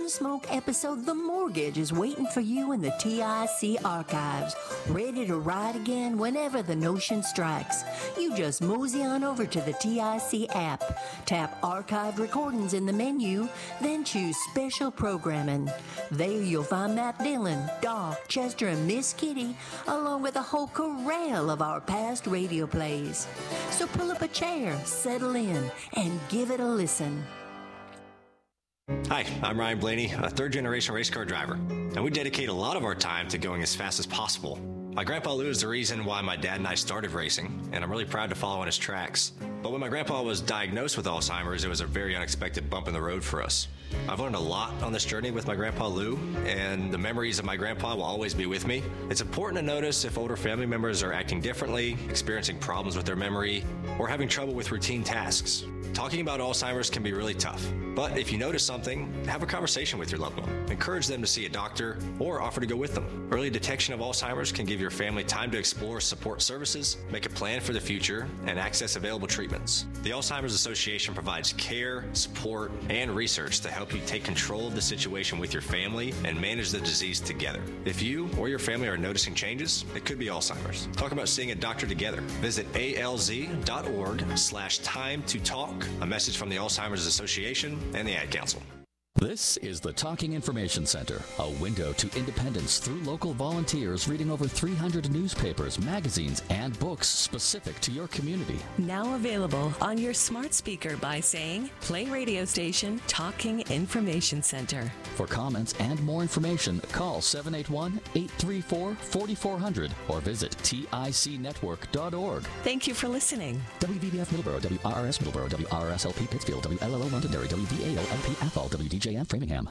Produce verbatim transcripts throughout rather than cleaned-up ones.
Gunsmoke episode The Mortgage is waiting for you in the T I C archives, ready to ride again whenever the notion strikes. You just mosey on over to the T I C app, tap Archived Recordings in the menu, then choose Special Programming. There you'll find Matt Dillon, Doc, Chester, and Miss Kitty, along with a whole corral of our past radio plays. So pull up a chair, settle in, and give it a listen. Hi, I'm Ryan Blaney, a third-generation race car driver, and we dedicate a lot of our time to going as fast as possible. My grandpa Lou is the reason why my dad and I started racing, and I'm really proud to follow in his tracks. But when my grandpa was diagnosed with Alzheimer's, it was a very unexpected bump in the road for us. I've learned a lot on this journey with my grandpa Lou, and the memories of my grandpa will always be with me. It's important to notice if older family members are acting differently, experiencing problems with their memory, or having trouble with routine tasks. Talking about Alzheimer's can be really tough, but if you notice something, have a conversation with your loved one. Encourage them to see a doctor or offer to go with them. Early detection of Alzheimer's can give your family time to explore support services, make a plan for the future, and access available treatments. The Alzheimer's Association provides care, support, and research to help you take control of the situation with your family and manage the disease together. If you or your family are noticing changes, it could be Alzheimer's. Talk about seeing a doctor together. Visit alz.org slash time to talk. A message from the Alzheimer's Association and the Ad Council. This is the Talking Information Center, a window to independence through local volunteers reading over three hundred newspapers, magazines, and books specific to your community. Now available on your smart speaker by saying, play radio station Talking Information Center. For comments and more information, call seven eight one, eight three four, four four zero zero or visit tic network dot org. Thank you for listening. W V B F Middleborough, W R R S Middleborough, W R R S L P Pittsfield, W L L O Londonderry, W V A O L P Athol, W D J M Framingham.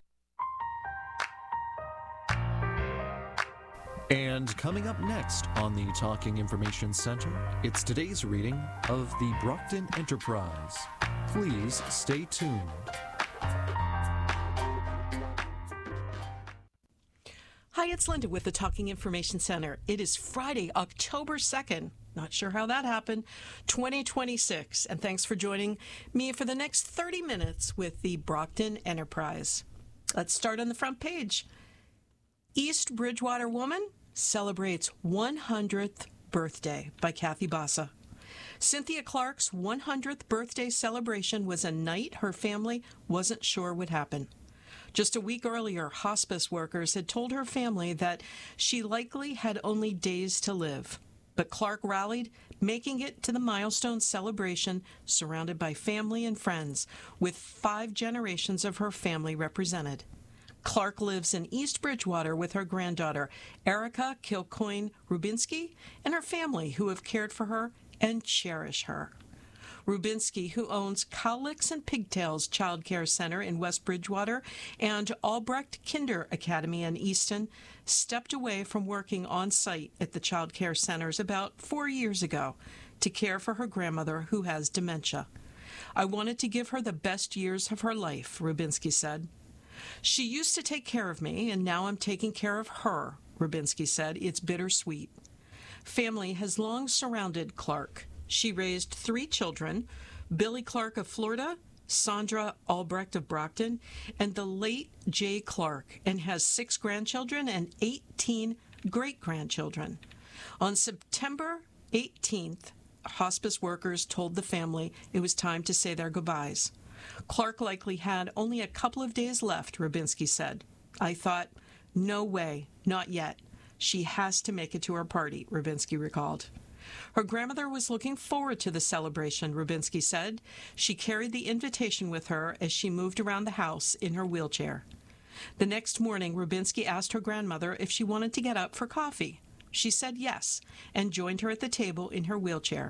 And coming up next on the Talking Information Center, it's today's reading of the Brockton Enterprise. Please stay tuned. Hi, it's Linda with the Talking Information Center. It is Friday, October second. Not sure how that happened. twenty twenty-six. And thanks for joining me for the next thirty minutes with the Brockton Enterprise. Let's start on the front page. East Bridgewater woman celebrates one hundredth birthday by Kathy Bassa. Cynthia Clark's one hundredth birthday celebration was a night her family wasn't sure would happen. Just a week earlier, hospice workers had told her family that she likely had only days to live. But Clark rallied, making it to the milestone celebration surrounded by family and friends, with five generations of her family represented. Clark lives in East Bridgewater with her granddaughter, Erica Kilcoyne Rubinski, and her family who have cared for her and cherish her. Rubinski, who owns Cowlicks and Pigtails Child Care Center in West Bridgewater and Albrecht Kinder Academy in Easton, stepped away from working on site at the child care centers about four years ago to care for her grandmother who has dementia. I wanted to give her the best years of her life, Rubinski said. She used to take care of me, and now I'm taking care of her, Rubinski said. It's bittersweet. Family has long surrounded Clark. She raised three children, Billy Clark of Florida, Sandra Albrecht of Brockton, and the late Jay Clark, and has six grandchildren and eighteen great-grandchildren. On September eighteenth, hospice workers told the family it was time to say their goodbyes. Clark likely had only a couple of days left, Rubinski said. I thought, no way, not yet. She has to make it to her party, Rubinski recalled. Her grandmother was looking forward to the celebration, Rubinski said. She carried the invitation with her as she moved around the house in her wheelchair. The next morning, Rubinski asked her grandmother if she wanted to get up for coffee. She said yes, and joined her at the table in her wheelchair.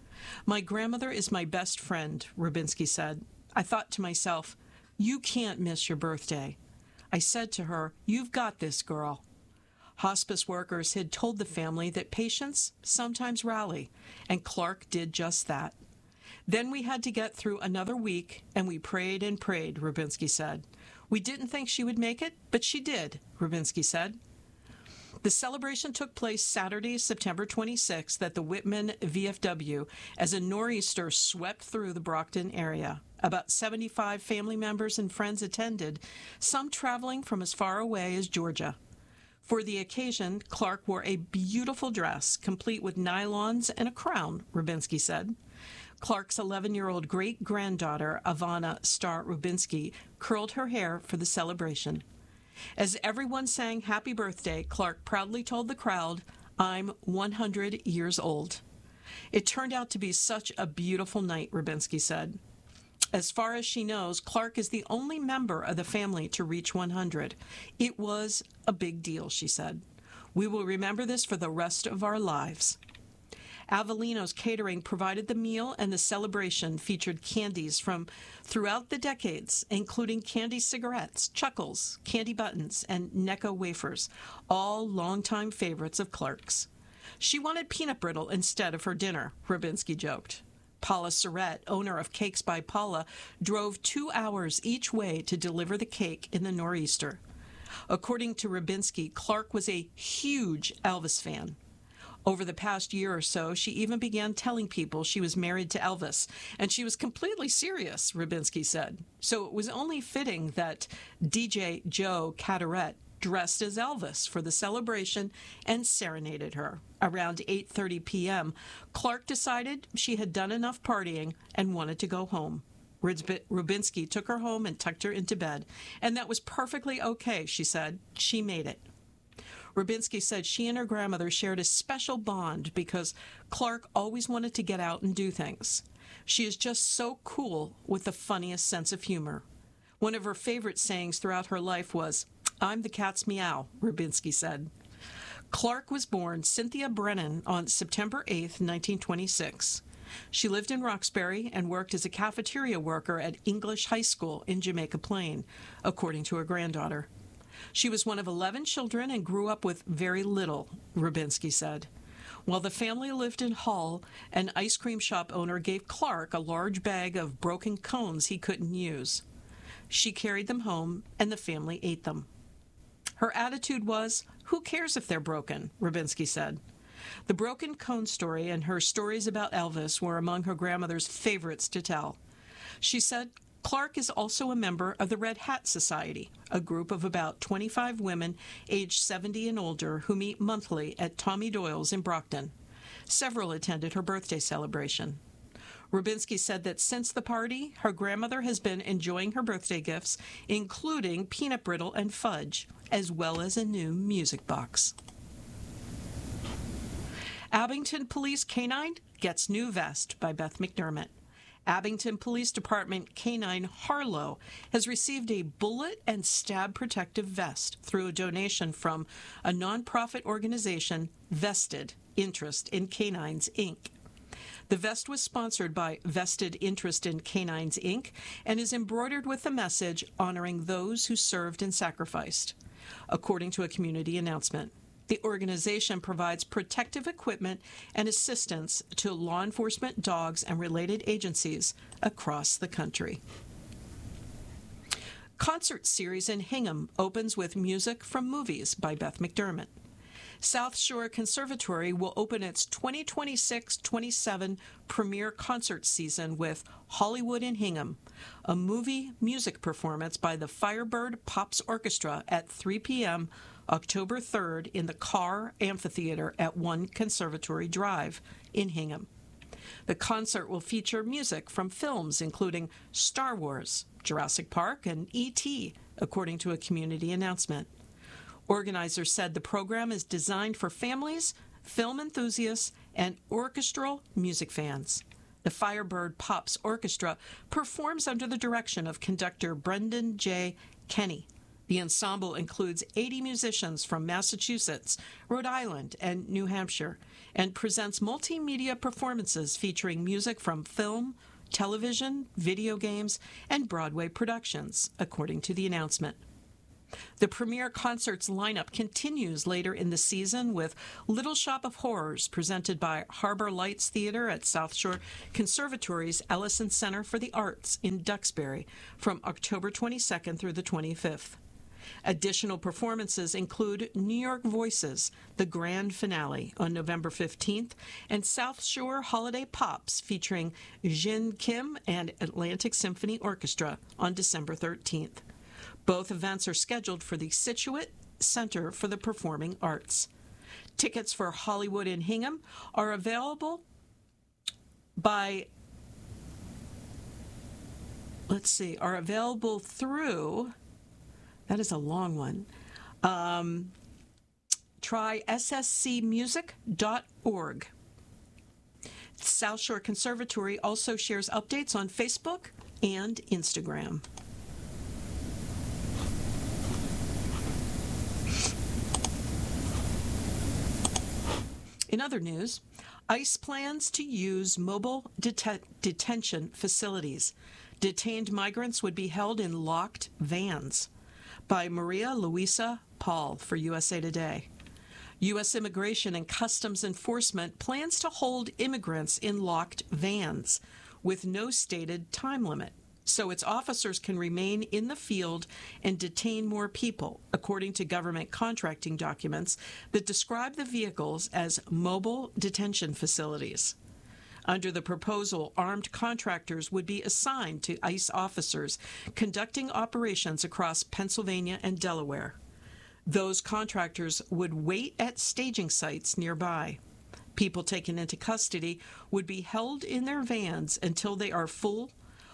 My grandmother is my best friend, Rubinski said. I thought to myself, you can't miss your birthday. I said to her, you've got this, girl. Hospice workers had told the family that patients sometimes rally, and Clark did just that. Then we had to get through another week, and we prayed and prayed, Rubinski said. We didn't think she would make it, but she did, Rubinski said. The celebration took place Saturday, September twenty-sixth at the Whitman V F W as a nor'easter swept through the Brockton area. About seventy-five family members and friends attended, some traveling from as far away as Georgia. For the occasion, Clark wore a beautiful dress, complete with nylons and a crown, Rubinsky said. Clark's eleven-year-old great-granddaughter, Ivana Starr Rubinsky, curled her hair for the celebration. As everyone sang happy birthday, Clark proudly told the crowd, "I'm one hundred years old." It turned out to be such a beautiful night, Rubinsky said. As far as she knows, Clark is the only member of the family to reach one hundred. It was a big deal, she said. We will remember this for the rest of our lives. Avellino's Catering provided the meal, and the celebration featured candies from throughout the decades, including candy cigarettes, Chuckles, candy buttons, and Necco wafers, all longtime favorites of Clark's. She wanted peanut brittle instead of her dinner, Rubinsky joked. Paula Surratt, owner of Cakes by Paula, drove two hours each way to deliver the cake in the nor'easter. According to Rubinsky, Clark was a huge Elvis fan. Over the past year or so, she even began telling people she was married to Elvis, and she was completely serious, Rubinsky said. So it was only fitting that D J Joe Cataret dressed as Elvis for the celebration and serenaded her. Around eight thirty p.m., Clark decided she had done enough partying and wanted to go home. Rubinsky took her home and tucked her into bed, and that was perfectly okay, she said. She made it. Rubinsky said she and her grandmother shared a special bond because Clark always wanted to get out and do things. She is just so cool with the funniest sense of humor. One of her favorite sayings throughout her life was, "I'm the cat's meow," Rubinsky said. Clark was born Cynthia Brennan on September eighth, nineteen twenty-six. She lived in Roxbury and worked as a cafeteria worker at English High School in Jamaica Plain, according to her granddaughter. She was one of eleven children and grew up with very little, Rubinsky said. While the family lived in Hull, an ice cream shop owner gave Clark a large bag of broken cones he couldn't use. She carried them home, and the family ate them. Her attitude was, "Who cares if they're broken?" Rubinsky said. The broken cone story and her stories about Elvis were among her grandmother's favorites to tell. She said, Clark is also a member of the Red Hat Society, a group of about twenty-five women aged seventy and older who meet monthly at Tommy Doyle's in Brockton. Several attended her birthday celebration. Rubinsky said that since the party, her grandmother has been enjoying her birthday gifts, including peanut brittle and fudge, as well as a new music box. Abington Police Canine gets new vest by Beth McDermott. Abington Police Department Canine Harlow has received a bullet and stab protective vest through a donation from a nonprofit organization, Vested Interest in Canines, Incorporated. The vest was sponsored by Vested Interest in Canines, Incorporated and is embroidered with the message honoring those who served and sacrificed, according to a community announcement. The organization provides protective equipment and assistance to law enforcement, dogs, and related agencies across the country. Concert series in Hingham opens with music from movies by Beth McDermott. South Shore Conservatory will open its twenty twenty-six twenty-seven premiere concert season with Hollywood in Hingham, a movie music performance by the Firebird Pops Orchestra at three p.m. October third in the Carr Amphitheater at one Conservatory Drive in Hingham. The concert will feature music from films including Star Wars, Jurassic Park, and E T, according to a community announcement. Organizers said the program is designed for families, film enthusiasts, and orchestral music fans. The Firebird Pops Orchestra performs under the direction of conductor Brendan J. Kenny. The ensemble includes eighty musicians from Massachusetts, Rhode Island, and New Hampshire, and presents multimedia performances featuring music from film, television, video games, and Broadway productions, according to the announcement. The premiere concerts lineup continues later in the season with Little Shop of Horrors presented by Harbor Lights Theater at South Shore Conservatory's Ellison Center for the Arts in Duxbury from October twenty-second through the twenty-fifth. Additional performances include New York Voices, the grand finale on November fifteenth, and South Shore Holiday Pops featuring Jin Kim and Atlantic Symphony Orchestra on December thirteenth. Both events are scheduled for the Scituate Center for the Performing Arts. Tickets for Hollywood in Hingham are available by, let's see, are available through, that is a long one, um, try s s c music dot org. South Shore Conservatory also shares updates on Facebook and Instagram. In other news, ICE plans to use mobile det- detention facilities. Detained migrants would be held in locked vans. By Maria Luisa Paul for U S A Today. U S Immigration and Customs Enforcement plans to hold immigrants in locked vans with no stated time limit, so its officers can remain in the field and detain more people, according to government contracting documents that describe the vehicles as mobile detention facilities. Under the proposal, armed contractors would be assigned to ICE officers conducting operations across Pennsylvania and Delaware. Those contractors would wait at staging sites nearby. People taken into custody would be held in their vans until they are full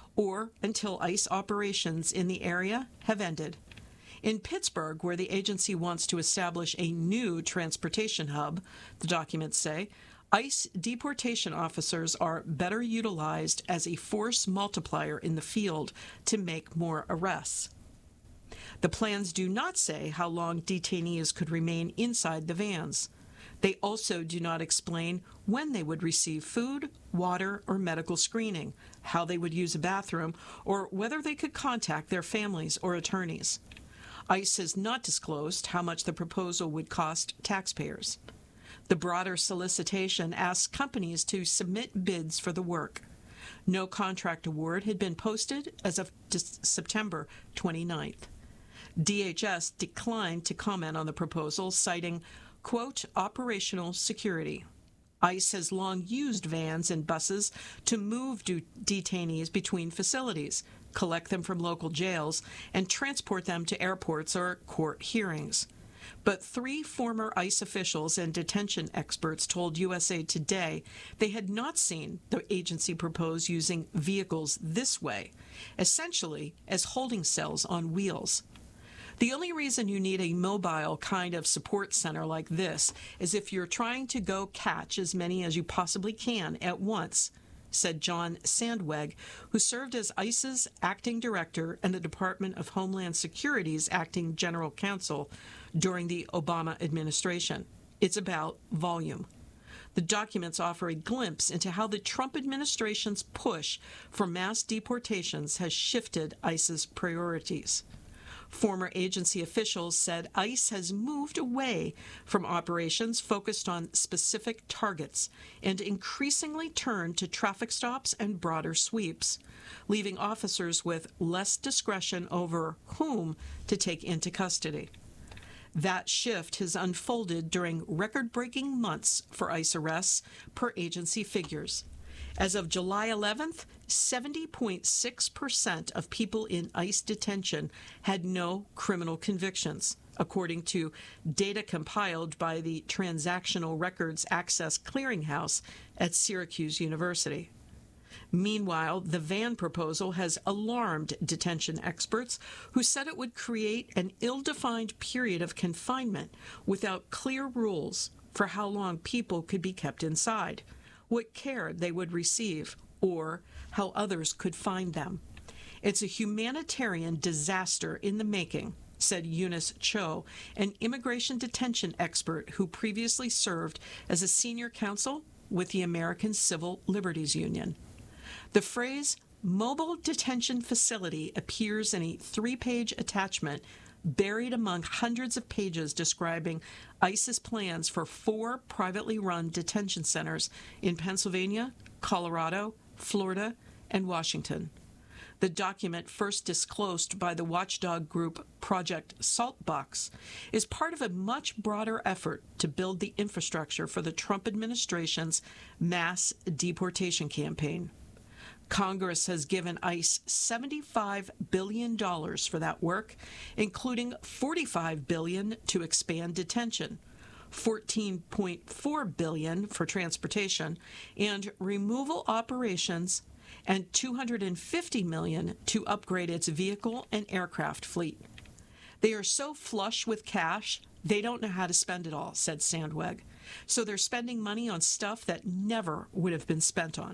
or until ICE operations in the area have ended. In Pittsburgh, where the agency wants to establish a new transportation hub, the documents say, ICE deportation officers are better utilized as a force multiplier in the field to make more arrests. The plans do not say how long detainees could remain inside the vans. They also do not explain when they would receive food, water, or medical screening, how they would use a bathroom, or whether they could contact their families or attorneys. ICE has not disclosed how much the proposal would cost taxpayers. The broader solicitation asks companies to submit bids for the work. No contract award had been posted as of September twenty-ninth. D H S declined to comment on the proposal, citing, quote, operational security. ICE has long used vans and buses to move do- detainees between facilities, collect them from local jails, and transport them to airports or court hearings. But three former ICE officials and detention experts told U S A Today they had not seen the agency propose using vehicles this way, essentially as holding cells on wheels. The only reason you need a mobile kind of support center like this is if you're trying to go catch as many as you possibly can at once, said John Sandweg, who served as ICE's acting director and the Department of Homeland Security's acting general counsel during the Obama administration. It's about volume. The documents offer a glimpse into how the Trump administration's push for mass deportations has shifted ICE's priorities. Former agency officials said ICE has moved away from operations focused on specific targets and increasingly turned to traffic stops and broader sweeps, leaving officers with less discretion over whom to take into custody. That shift has unfolded during record-breaking months for ICE arrests, per agency figures. As of July eleventh, seventy point six percent of people in ICE detention had no criminal convictions, according to data compiled by the Transactional Records Access Clearinghouse at Syracuse University. Meanwhile, the van proposal has alarmed detention experts who said it would create an ill-defined period of confinement without clear rules for how long people could be kept inside, what care they would receive, or how others could find them. It's a humanitarian disaster in the making, said Eunice Cho, an immigration detention expert who previously served as a senior counsel with the American Civil Liberties Union. The phrase mobile detention facility appears in a three-page attachment buried among hundreds of pages describing ICE's plans for four privately run detention centers in Pennsylvania, Colorado, Florida, and Washington. The document, first disclosed by the watchdog group Project Saltbox, is part of a much broader effort to build the infrastructure for the Trump administration's mass deportation campaign. Congress has given ICE seventy-five billion dollars for that work, including forty-five billion dollars to expand detention, fourteen point four billion dollars for transportation and removal operations, and two hundred fifty million dollars to upgrade its vehicle and aircraft fleet. They are so flush with cash, they don't know how to spend it all, said Sandweg. So they're spending money on stuff that never would have been spent on.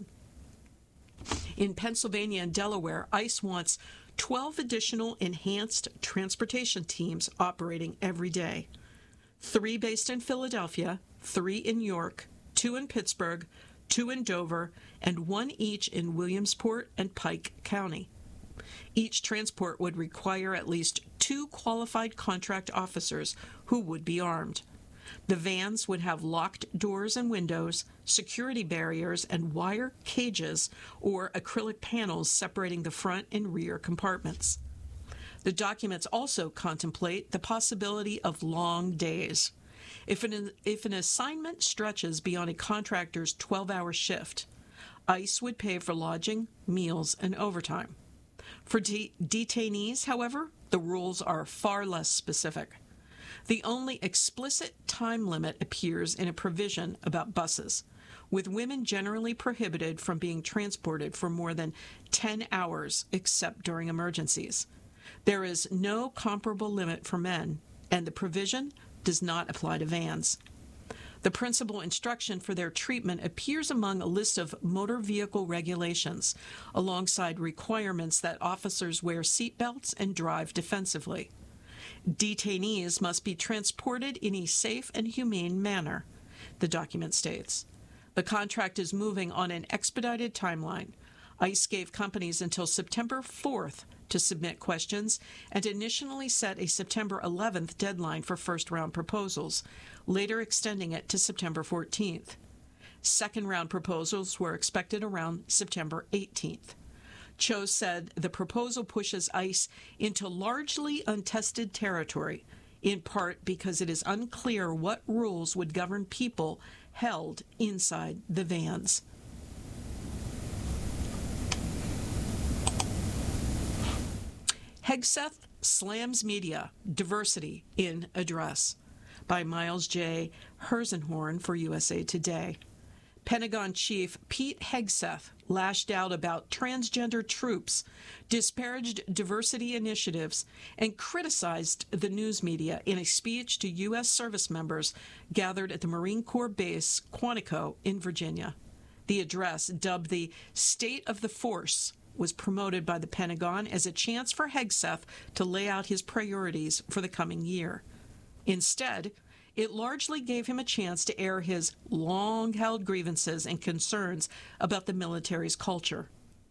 In Pennsylvania and Delaware, ICE wants twelve additional enhanced transportation teams operating every day. Three based in Philadelphia, three in York, two in Pittsburgh, two in Dover, and one each in Williamsport and Pike County. Each transport would require at least two qualified contract officers who would be armed. The vans would have locked doors and windows, security barriers, and wire cages or acrylic panels separating the front and rear compartments. The documents also contemplate the possibility of long days. If an, if an assignment stretches beyond a contractor's twelve-hour shift, ICE would pay for lodging, meals, and overtime. For de- detainees, however, the rules are far less specific. The only explicit time limit appears in a provision about buses, with women generally prohibited from being transported for more than ten hours except during emergencies. There is no comparable limit for men, and the provision does not apply to vans. The principal instruction for their treatment appears among a list of motor vehicle regulations, alongside requirements that officers wear seatbelts and drive defensively. Detainees must be transported in a safe and humane manner, the document states. The contract is moving on an expedited timeline. ICE gave companies until September fourth to submit questions and initially set a September eleventh deadline for first-round proposals, later extending it to September fourteenth. Second-round proposals were expected around September eighteenth. Cho said the proposal pushes ICE into largely untested territory, in part because it is unclear what rules would govern people held inside the vans. Hegseth slams media, diversity in address, by Miles J. Herzenhorn for U S A Today. Pentagon Chief Pete Hegseth lashed out about transgender troops, disparaged diversity initiatives, and criticized the news media in a speech to U S service members gathered at the Marine Corps base Quantico in Virginia. The address, dubbed the State of the Force, was promoted by the Pentagon as a chance for Hegseth to lay out his priorities for the coming year. Instead, it largely gave him a chance to air his long-held grievances and concerns about the military's culture.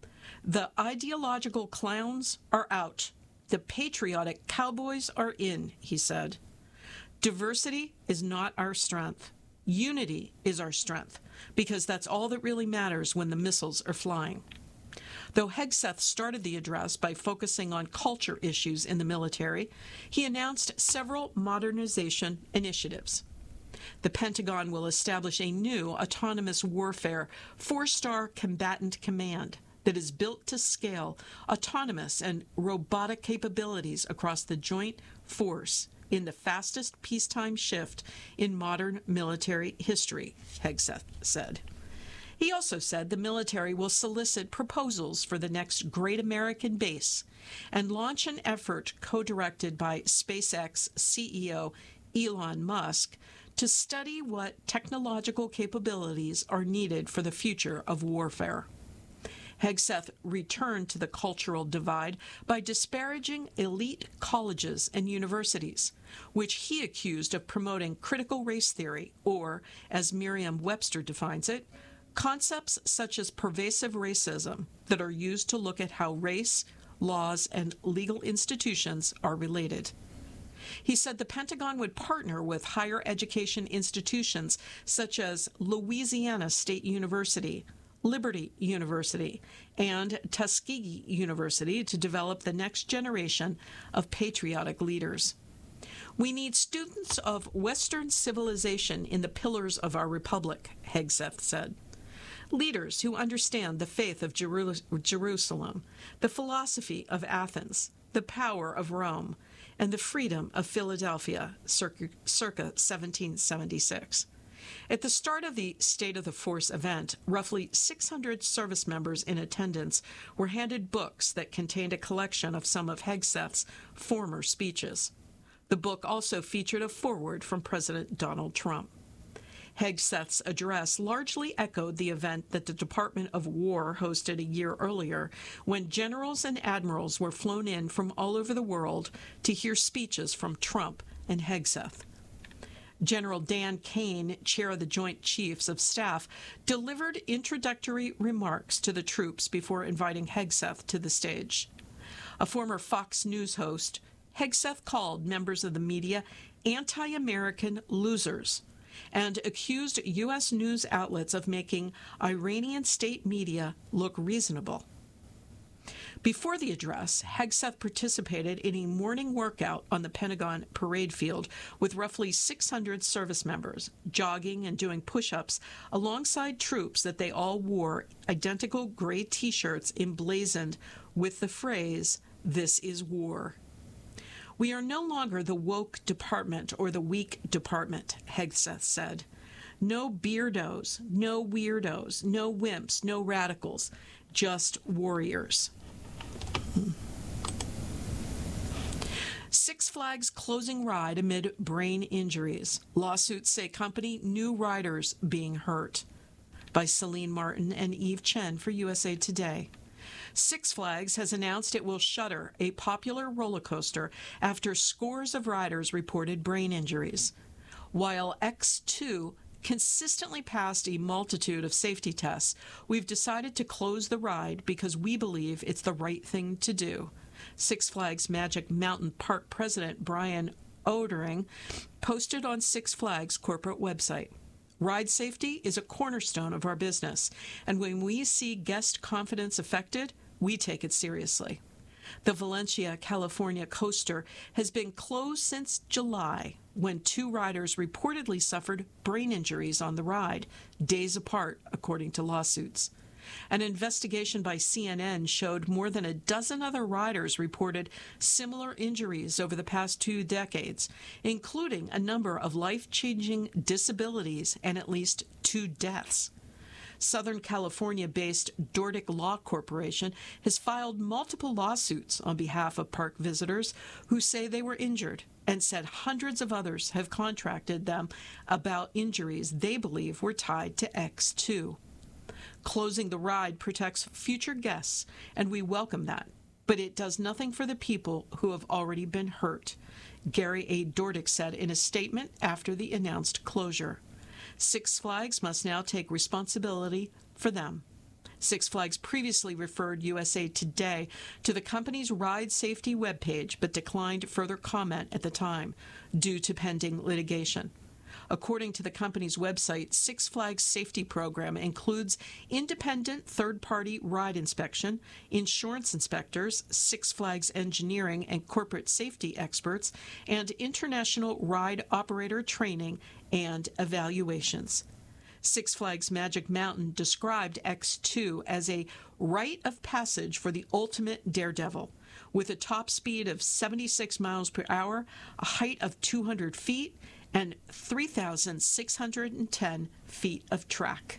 The ideological clowns are out. The patriotic cowboys are in, he said. Diversity is not our strength. Unity is our strength, because that's all that really matters when the missiles are flying. Though Hegseth started the address by focusing on culture issues in the military, he announced several modernization initiatives. The Pentagon will establish a new autonomous warfare four-star combatant command that is built to scale autonomous and robotic capabilities across the joint force in the fastest peacetime shift in modern military history, Hegseth said. He also said the military will solicit proposals for the next great American base and launch an effort co-directed by SpaceX C E O Elon Musk to study what technological capabilities are needed for the future of warfare. Hegseth returned to the cultural divide by disparaging elite colleges and universities, which he accused of promoting critical race theory, or, as Merriam-Webster defines it, concepts such as pervasive racism that are used to look at how race, laws, and legal institutions are related. He said the Pentagon would partner with higher education institutions such as Louisiana State University, Liberty University, and Tuskegee University to develop the next generation of patriotic leaders. We need students of Western civilization in the pillars of our republic, Hegseth said. Leaders who understand the faith of Jeru- Jerusalem, the philosophy of Athens, the power of Rome, and the freedom of Philadelphia circa, circa seventeen seventy-six. At the start of the State of the Force event, roughly six hundred service members in attendance were handed books that contained a collection of some of Hegseth's former speeches. The book also featured a foreword from President Donald Trump. Hegseth's address largely echoed the event that the Department of War hosted a year earlier, when generals and admirals were flown in from all over the world to hear speeches from Trump and Hegseth. General Dan Kane, chair of the Joint Chiefs of Staff, delivered introductory remarks to the troops before inviting Hegseth to the stage. A former Fox News host, Hegseth called members of the media anti-American losers and accused U S news outlets of making Iranian state media look reasonable. Before the address, Hegseth participated in a morning workout on the Pentagon parade field with roughly six hundred service members, jogging and doing push-ups alongside troops that they all wore identical gray T-shirts emblazoned with the phrase, "This is war." We are no longer the woke department or the weak department, Hegseth said. No beardos, no weirdos, no wimps, no radicals, just warriors. Six Flags closing ride amid brain injuries. Lawsuits say company new riders being hurt. By Celine Martin and Eve Chen for U S A Today. Six Flags has announced it will shutter a popular roller coaster after scores of riders reported brain injuries. While X two consistently passed a multitude of safety tests, we've decided to close the ride because we believe it's the right thing to do. Six Flags Magic Mountain Park President Brian Odering posted on Six Flags corporate website. Ride safety is a cornerstone of our business, and when we see guest confidence affected, we take it seriously. The Valencia, California coaster has been closed since July, when two riders reportedly suffered brain injuries on the ride, days apart, according to lawsuits. An investigation by C N N showed more than a dozen other riders reported similar injuries over the past two decades, including a number of life-changing disabilities and at least two deaths. Southern California-based Dordic Law Corporation has filed multiple lawsuits on behalf of park visitors who say they were injured, and said hundreds of others have contacted them about injuries they believe were tied to X two. Closing the ride protects future guests, and we welcome that, but it does nothing for the people who have already been hurt, Gary A. Dordic said in a statement after the announced closure. Six Flags must now take responsibility for them. Six Flags previously referred U S A Today to the company's ride safety webpage, but declined further comment at the time due to pending litigation. According to the company's website, Six Flags safety program includes independent third-party ride inspection, insurance inspectors, Six Flags engineering and corporate safety experts, and international ride operator training and evaluations. Six Flags Magic Mountain described X two as a rite of passage for the ultimate daredevil, with a top speed of seventy-six miles per hour, a height of two hundred feet, and three thousand six hundred ten feet of track.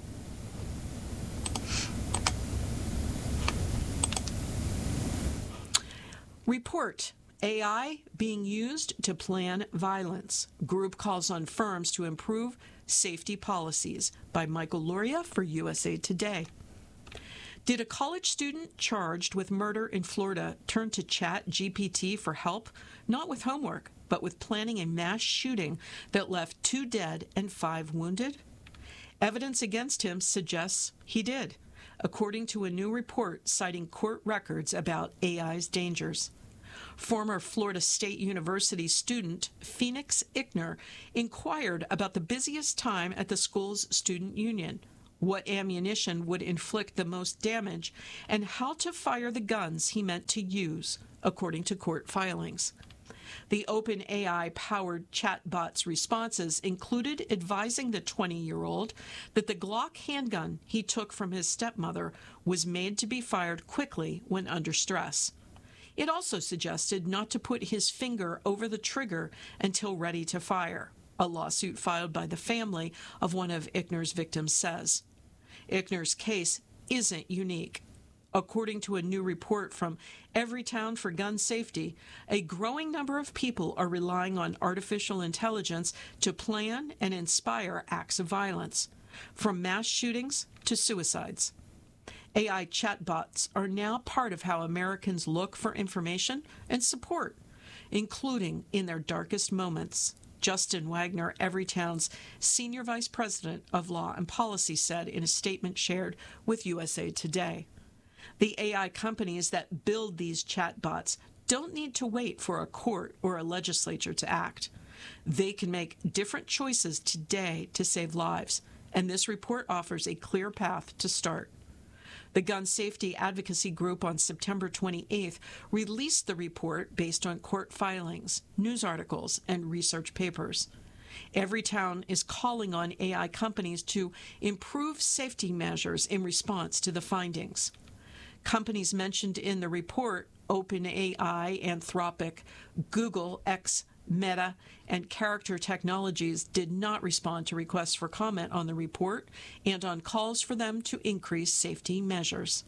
Report: A I being used to plan violence. Group calls on firms to improve safety policies, by Michael Luria for U S A Today. Did a college student charged with murder in Florida turn to Chat G P T for help? Not with homework, but with planning a mass shooting that left two dead and five wounded? Evidence against him suggests he did, according to a new report citing court records about A I's dangers. Former Florida State University student Phoenix Ickner inquired about the busiest time at the school's student union, what ammunition would inflict the most damage, and how to fire the guns he meant to use, according to court filings. The OpenAI-powered chatbot's responses included advising the twenty-year-old that the Glock handgun he took from his stepmother was made to be fired quickly when under stress. It also suggested not to put his finger over the trigger until ready to fire, a lawsuit filed by the family of one of Ichner's victims says. Ichner's case isn't unique. According to a new report from Everytown for Gun Safety, a growing number of people are relying on artificial intelligence to plan and inspire acts of violence, from mass shootings to suicides. A I chatbots are now part of how Americans look for information and support, including in their darkest moments. Justin Wagner, Everytown's Senior Vice President of Law and Policy, said in a statement shared with U S A Today. The A I companies that build these chatbots don't need to wait for a court or a legislature to act. They can make different choices today to save lives, and this report offers a clear path to start. The Gun Safety Advocacy Group on September twenty-eighth released the report based on court filings, news articles, and research papers. Everytown is calling on A I companies to improve safety measures in response to the findings. Companies mentioned in the report, OpenAI, Anthropic, Google, X, Meta, and Character Technologies, did not respond to requests for comment on the report and on calls for them to increase safety measures.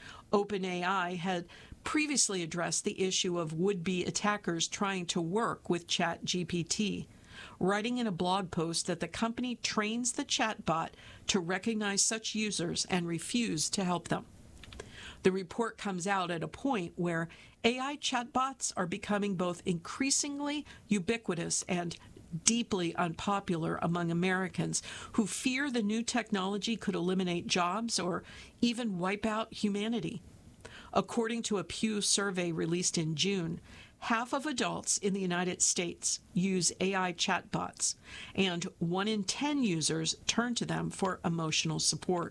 OpenAI had previously addressed the issue of would-be attackers trying to work with ChatGPT, writing in a blog post that the company trains the chatbot to recognize such users and refuse to help them. The report comes out at a point where A I chatbots are becoming both increasingly ubiquitous and deeply unpopular among Americans who fear the new technology could eliminate jobs or even wipe out humanity. According to a Pew survey released in June, half of adults in the United States use A I chatbots, and one in ten users turn to them for emotional support.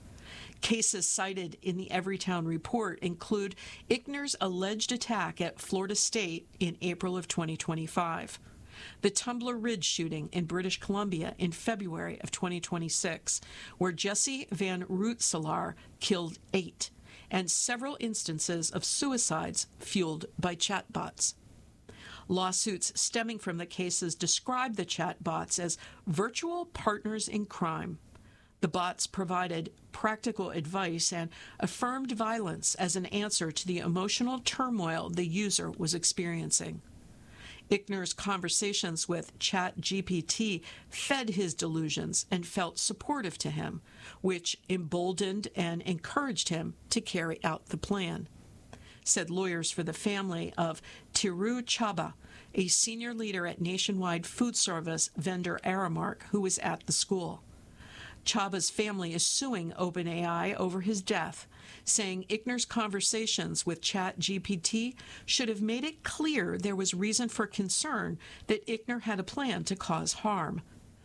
Cases cited in the Everytown report include Ichner's alleged attack at Florida State in April of twenty twenty-five, the Tumbler Ridge shooting in British Columbia in February of twenty twenty-six, where Jesse Van Rootselaar killed eight, and several instances of suicides fueled by chatbots. Lawsuits stemming from the cases describe the chatbots as virtual partners in crime. The bots provided practical advice and affirmed violence as an answer to the emotional turmoil the user was experiencing. Ichner's conversations with ChatGPT fed his delusions and felt supportive to him, which emboldened and encouraged him to carry out the plan, said lawyers for the family of Tiru Chaba, a senior leader at nationwide food service vendor Aramark, who was at the school. Chaba's family is suing OpenAI over his death, saying Ichner's conversations with ChatGPT should have made it clear there was reason for concern that Ichner had a plan to cause harm.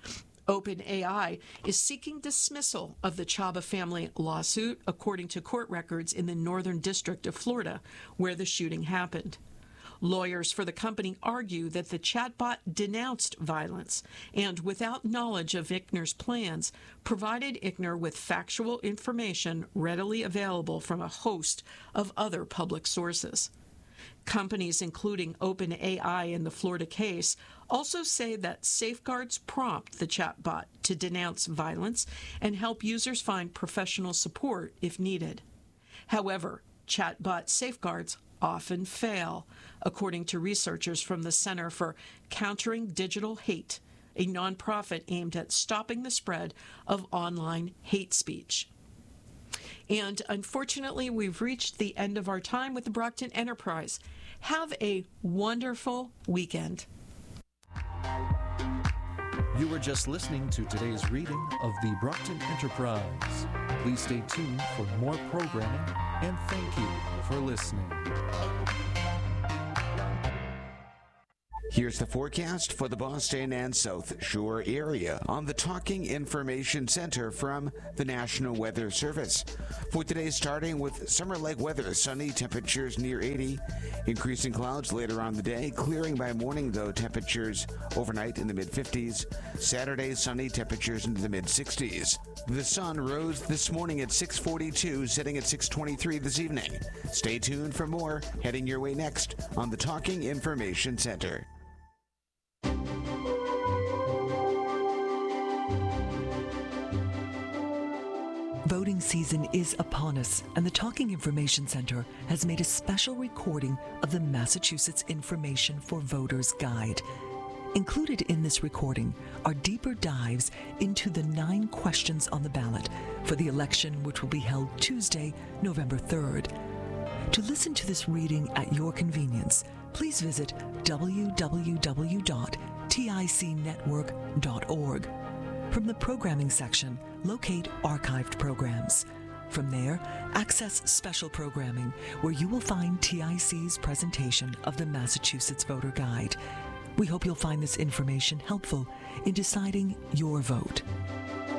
OpenAI is seeking dismissal of the Chaba family lawsuit, according to court records in the Northern District of Florida, where the shooting happened. Lawyers for the company argue that the chatbot denounced violence and, without knowledge of Ichner's plans, provided Ichner with factual information readily available from a host of other public sources. Companies, including OpenAI in the Florida case, also say that safeguards prompt the chatbot to denounce violence and help users find professional support if needed. However, chatbot safeguards often fail, according to researchers from the Center for Countering Digital Hate, a nonprofit aimed at stopping the spread of online hate speech. And unfortunately, we've reached the end of our time with the Brockton Enterprise. Have a wonderful weekend. You were just listening to today's reading of the Brockton Enterprise. Please stay tuned for more programming, and thank you for listening. Here's the forecast for the Boston and South Shore area on the Talking Information Center from the National Weather Service. For today, starting with summer-like weather, sunny, temperatures near eighty. Increasing clouds later on the day, clearing by morning, though, temperatures overnight in the mid-fifties. Saturday, sunny, temperatures into the mid-sixties. The sun rose this morning at six forty-two, setting at six twenty-three this evening. Stay tuned for more, heading your way next on the Talking Information Center. Voting season is upon us, and the Talking Information Center has made a special recording of the Massachusetts Information for Voters Guide. Included in this recording are deeper dives into the nine questions on the ballot for the election, which will be held Tuesday, November third. To listen to this reading at your convenience, please visit w w w dot tic network dot org. From the programming section, locate archived programs. From there, access special programming, where you will find T I C's presentation of the Massachusetts Voter Guide. We hope you'll find this information helpful in deciding your vote.